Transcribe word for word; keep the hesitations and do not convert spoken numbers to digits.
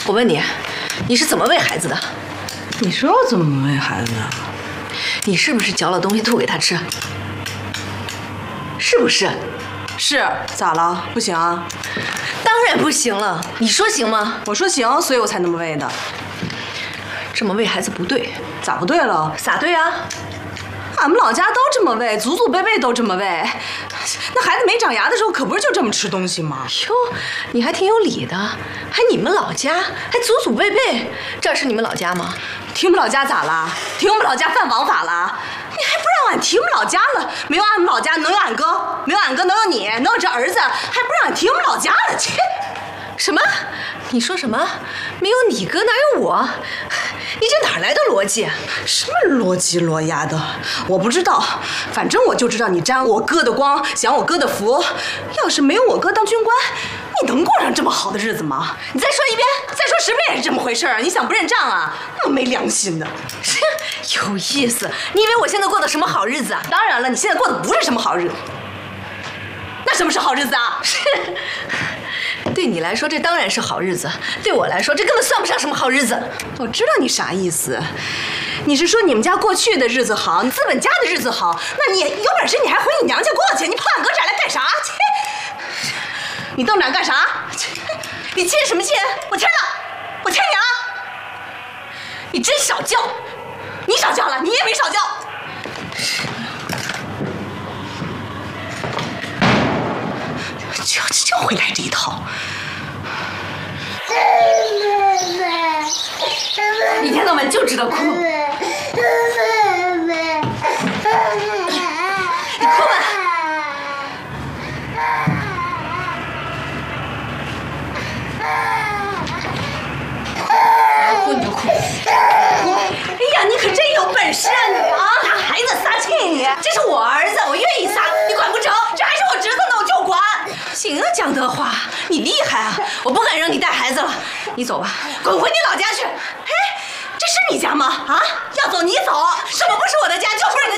我问你，你是怎么喂孩子的？ 你说我怎么喂孩子的？ 你是不是嚼了东西吐给他吃？是不是？ 是，咋了？不行啊？ 当然不行了，你说行吗？ 我说行，所以我才那么喂的。 这么喂孩子不对， 咋不对了？ 咋对啊？ 俺们老家都这么喂，祖祖辈辈都这么喂。那孩子没长牙的时候，可不是就这么吃东西吗？ 哟，你还挺有理的，还你们老家，还祖祖辈辈，这是你们老家吗？ 提我们老家咋了？提我们老家犯王法了？你还不让俺提我们老家了？没有俺们老家能有俺哥，没有俺哥能有你，能有这儿子，还不让俺提我们老家了？切！ 什么？你说什么？没有你哥哪有我？你这哪来的逻辑？ 什么逻辑逻牙的？我不知道，反正我就知道你沾我哥的光，享我哥的福。要是没有我哥当军官，你能过上这么好的日子吗？你再说一遍，再说十遍也是这么回事儿。你想不认账啊？那么没良心的！ 有意思，你以为我现在过的什么好日子啊？ 当然了，你现在过的不是什么好日子。那什么是好日子啊？ 对你来说，这当然是好日子；对我来说，这根本算不上什么好日子。 我知道你啥意思，你是说你们家过去的日子好，你资本家的日子好？那你有本事你还回你娘家过去，你跑俺哥这儿来干啥？你瞪着俺干啥？你欠什么欠？我欠了，我欠你了。 你真少叫， 你少叫了，你也没少叫。就就会来这一套。 一天到晚就知道哭。你哭吧。哭你就哭。 哎呀，你可真有本事啊你啊！拿孩子撒气你！ 这是我儿子，我愿意撒，你管不着。 这还是我侄子呢，我就管。 行啊，江德华，你厉害啊！我不敢让你带孩子了，你走吧， 滚回你老家去。哎，这是你家吗？啊，要走你走，什么不是我的家，就是你的。